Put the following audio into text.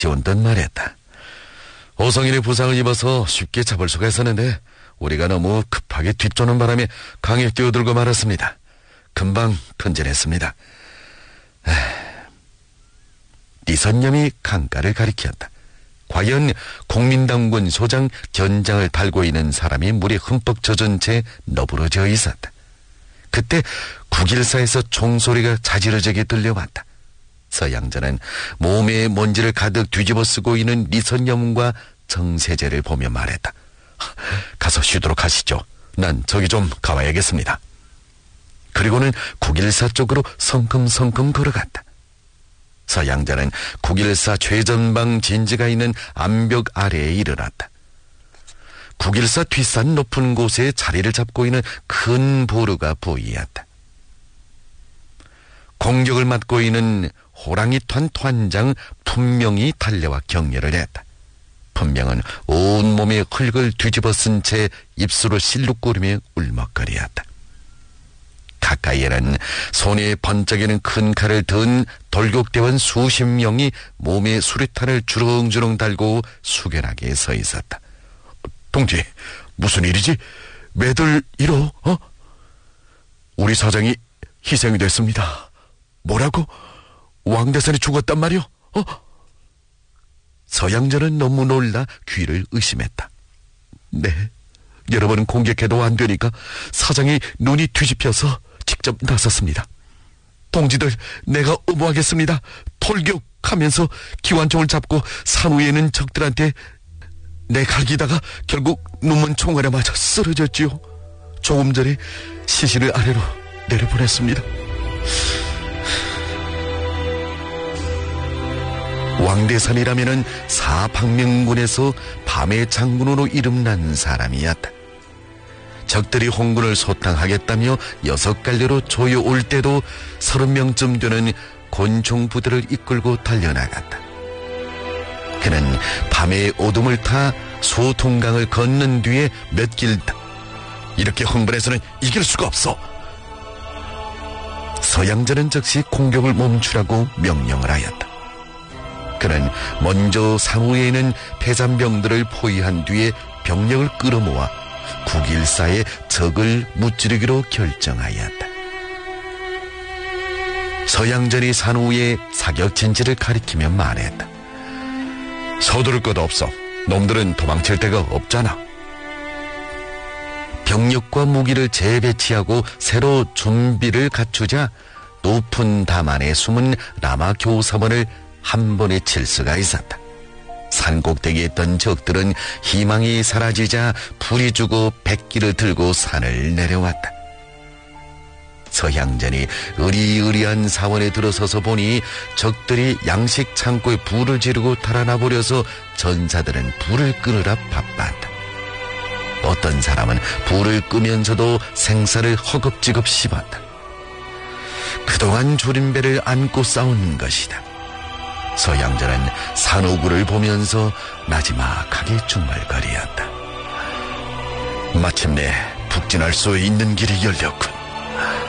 지운 듯 말했다. 오성인이 부상을 입어서 쉽게 잡을 수가 있었는데 우리가 너무 급하게 뒤쫓는 바람에 강에 뛰어들고 말았습니다. 금방 근절했습니다. 리선념이 강가를 가리켰다. 과연 국민당군 소장 견장을 달고 있는 사람이 물에 흠뻑 젖은 채 너부러져 있었다. 그때 국일사에서 총소리가 자지러지게 들려왔다. 서양전은 몸에 먼지를 가득 뒤집어 쓰고 있는 리선념과 정세제를 보며 말했다. 가서 쉬도록 하시죠. 난 저기 좀 가봐야겠습니다. 그리고는 국일사 쪽으로 성큼성큼 걸어갔다. 서양자는 국일사 최전방 진지가 있는 암벽 아래에 이르렀다. 국일사 뒷산 높은 곳에 자리를 잡고 있는 큰 보루가 보이었다. 공격을 맡고 있는 호랑이 턴 분명히 달려와 격려를 했다. 분명은 온몸에 흙을 뒤집어 쓴 채 입술을 실룩거리며 울먹거리었다. 가까이에는 손에 번쩍이는 큰 칼을 든 돌격대원 수십 명이 몸에 수류탄을 주렁주렁 달고 숙연하게 서 있었다. 동지, 무슨 일이지? 왜들 이러? 우리 사장이 희생이 됐습니다. 뭐라고? 왕대산이 죽었단 말이오? 서양전은 너무 놀라 귀를 의심했다. 네, 여러분은 공격해도 안 되니까 사장이 눈이 뒤집혀서 직접 나섰습니다. 동지들, 내가 의무하겠습니다. 돌격하면서 기관총을 잡고 산 위에 있는 적들한테 내갈기다가 결국 눈먼 총알에 맞아 쓰러졌지요. 조금 전에 시신을 아래로 내려보냈습니다. 왕대산이라면은 사방명군에서 밤의 장군으로 이름난 사람이었다. 적들이 홍군을 소탕하겠다며 6갈래로 조여올 때도 30명쯤 되는 권총 부대를 이끌고 달려나갔다. 그는 밤의 오둠을 타 소통강을 건넌 뒤에 몇 길 이렇게 흥분해서는 이길 수가 없어. 서양전은 즉시 공격을 멈추라고 명령을 하였다. 그는 먼저 산 위에 있는 패잔병들을 포위한 뒤에 병력을 끌어모아 국일사의 적을 무찌르기로 결정하였다. 서양전이 산 위에 사격 진지를 가리키며 말했다. 서두를 것 없어. 놈들은 도망칠 데가 없잖아. 병력과 무기를 재배치하고 새로 준비를 갖추자 높은 담 안에 숨은 라마 교사원을 한 번에 칠 수가 있었다. 산꼭대기에 있던 적들은 희망이 사라지자 불이 주고 백기를 들고 산을 내려왔다. 서양전이 으리으리한 사원에 들어서서 보니 적들이 양식 창고에 불을 지르고 달아나 버려서 전사들은 불을 끄느라 바빴다. 어떤 사람은 불을 끄면서도 생사를 허겁지겁 씹었다. 그동안 조림배를 안고 싸운 것이다. 서양전은 산호구를 보면서 나지막하게 중얼거리었다. 마침내 북진할 수 있는 길이 열렸군.